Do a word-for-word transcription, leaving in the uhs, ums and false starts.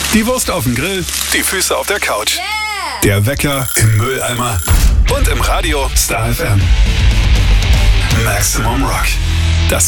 Die Wurst auf dem Grill, die Füße auf der Couch. Yeah! Der Wecker im Mülleimer und im Radio Star F M. Maximum Rock. Das